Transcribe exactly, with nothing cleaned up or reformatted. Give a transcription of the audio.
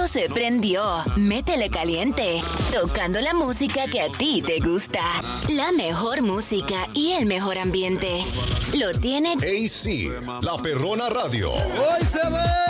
Esto se prendió. Métele caliente. Tocando la música que a ti te gusta. La mejor música y el mejor ambiente. Lo tiene A C, La Perrona Radio. Hoy se ve.